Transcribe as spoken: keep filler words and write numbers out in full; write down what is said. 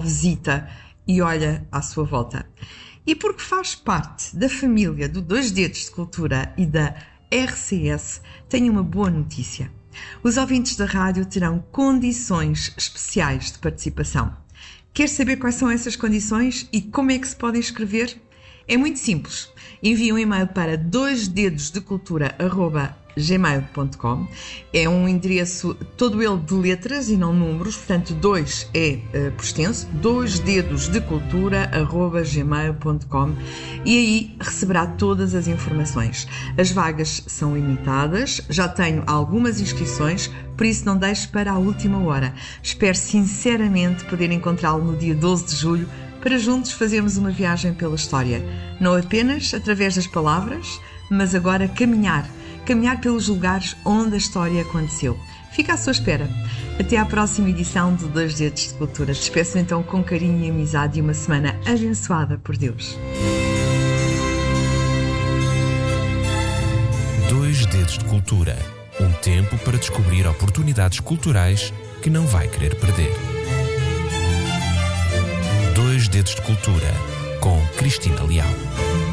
visita e olha à sua volta. E porque faz parte da família do Dois Dedos de Cultura e da R C S, tenho uma boa notícia. Os ouvintes da rádio terão condições especiais de participação. Quer saber quais são essas condições e como é que se podem inscrever? É muito simples. Envie um e-mail para dois dedos de cultura arroba gmail ponto com. É um endereço todo ele de letras e não números, portanto dois é uh, por extenso, dois dedos de cultura arroba gmail ponto com, e aí receberá todas as informações. As vagas são limitadas, já tenho algumas inscrições, por isso não deixe para a última hora. Espero sinceramente poder encontrá-lo no dia doze de julho para juntos fazermos uma viagem pela história, não apenas através das palavras, mas agora caminhar caminhar pelos lugares onde a história aconteceu. Fica à sua espera. Até à próxima edição de Dois Dedos de Cultura. Despeço então com carinho e amizade e uma semana abençoada por Deus. Dois Dedos de Cultura. Um tempo para descobrir oportunidades culturais que não vai querer perder. Dois Dedos de Cultura, com Cristina Leal.